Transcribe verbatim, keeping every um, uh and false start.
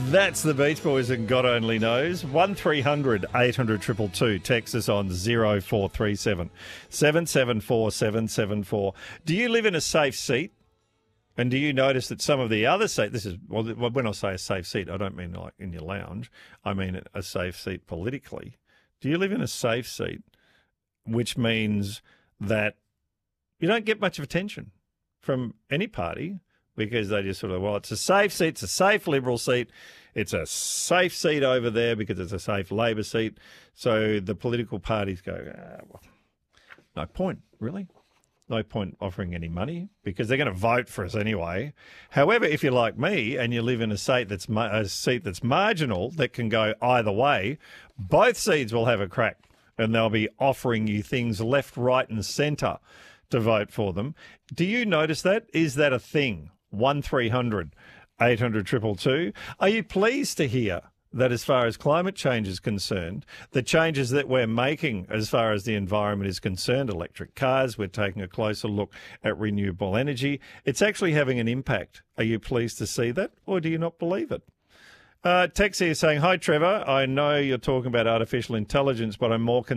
That's the Beach Boys and God only knows. one three hundred eight hundred two two two. Text us on zero four three seven seven seven four seven seven four. Do you live in a safe seat? And do you notice that some of the other seats, this is, well, when I say a safe seat, I don't mean like in your lounge. I mean a safe seat politically. Do you live in a safe seat, which means that you don't get much of attention from any party because they just sort of, well, it's a safe seat, it's a safe Liberal seat, it's a safe seat over there because it's a safe Labor seat. So the political parties go, ah, well, no point, really. No point offering any money because they're going to vote for us anyway. However, if you're like me and you live in a seat that's a seat that's marginal that can go either way, both seats will have a crack and they'll be offering you things left, right, and centre to vote for them. Do you notice that? Is that a thing? One three hundred eight hundred two two two. Are you pleased to hear that as far as climate change is concerned, the changes that we're making as far as the environment is concerned, electric cars, we're taking a closer look at renewable energy, it's actually having an impact. Are you pleased to see that, or do you not believe it? Uh, Tex here saying, hi, Trevor, I know you're talking about artificial intelligence, but I'm more concerned